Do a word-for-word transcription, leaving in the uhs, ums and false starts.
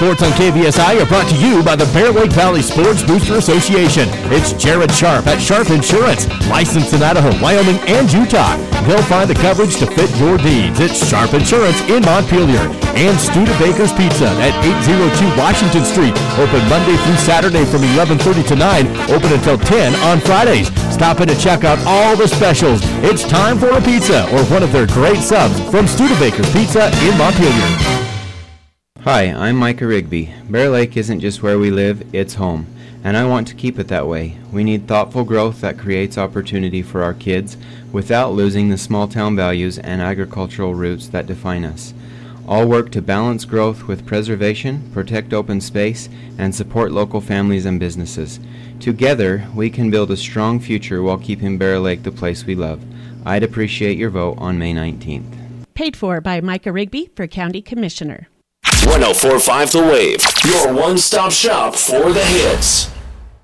Sports on K V S I are brought to you by the Bear Lake Valley Sports Booster Association. It's Jared Sharp at Sharp Insurance, licensed in Idaho, Wyoming, and Utah. They'll find the coverage to fit your needs. It's Sharp Insurance in Montpelier. And Studebaker's Pizza at eight oh two Washington Street. Open Monday through Saturday from eleven thirty to nine. Open until ten on Fridays. Stop in to check out all the specials. It's time for a pizza or one of their great subs from Studebaker's Pizza in Montpelier. Hi, I'm Micah Rigby. Bear Lake isn't just where we live, it's home. And I want to keep it that way. We need thoughtful growth that creates opportunity for our kids without losing the small town values and agricultural roots that define us. All work to balance growth with preservation, protect open space, and support local families and businesses. Together, we can build a strong future while keeping Bear Lake the place we love. I'd appreciate your vote on May nineteenth. Paid for by Micah Rigby for County Commissioner. one oh four point five The Wave, your one-stop shop for the hits.